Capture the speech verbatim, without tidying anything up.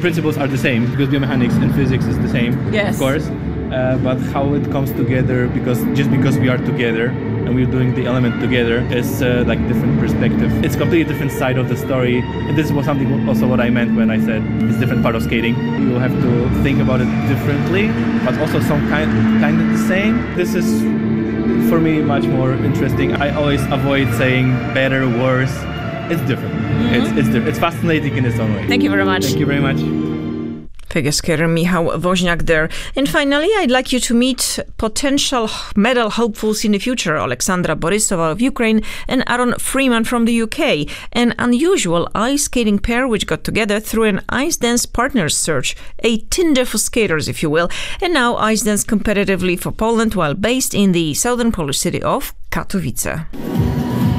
principles are the same because biomechanics and physics is the same, yes. of course. Uh, but how it comes together, because just because we are together and we're doing the element together, is uh, like different perspective. It's completely different side of the story, and this was something also what I meant when I said it's different part of skating. You have to think about it differently, but also some kind kind of the same. This is for me much more interesting. I always avoid saying better, worse. It's different. Mm-hmm. It's it's different. It's fascinating in its own way. Thank you very much. Thank you very much. Figure skater Michał Woźniak there. And finally, I'd like you to meet potential medal hopefuls in the future, Alexandra Borisova of Ukraine and Aaron Freeman from the U K, an unusual ice skating pair which got together through an ice dance partners search, a Tinder for skaters, if you will, and now ice dance competitively for Poland while based in the southern Polish city of Katowice.